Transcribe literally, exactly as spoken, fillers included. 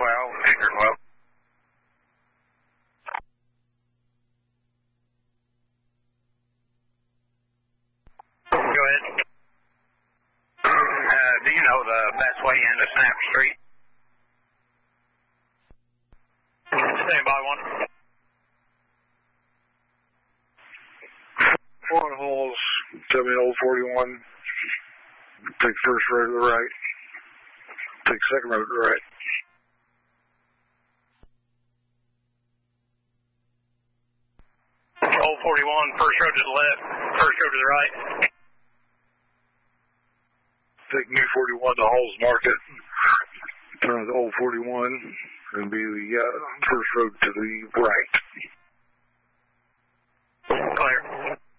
twelve, Victor twelve. Go ahead. Uh, do you know the best way into Snap Street? Stand by one. One holes, tell me old forty-one. Take first road to the right. Take second road to the right. Old forty-one, first road to the left, first road to the right. Take new forty-one to Halls Market. Turn to old forty-one and be the uh, first road to the right. Clear.